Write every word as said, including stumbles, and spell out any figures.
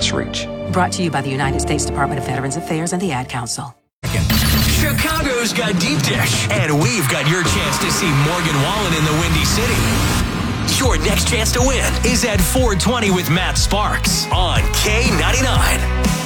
Sports Reach. Brought to you by the United States Department of Veterans Affairs and the Ad Council. Chicago's got Deep Dish, and we've got your chance to see Morgan Wallen in the Windy City. Your next chance to win is at four twenty with Matt Sparks on K ninety-nine.